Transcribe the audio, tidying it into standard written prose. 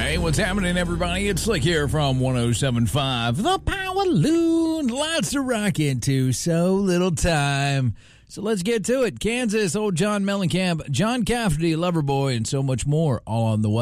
Hey, what's happening, everybody? It's Slick here from 107.5. The Power Loon. Lots to rock into. So little time. So let's get to it. Kansas, old John Mellencamp, John Cafferty, Loverboy, and so much more all on the way.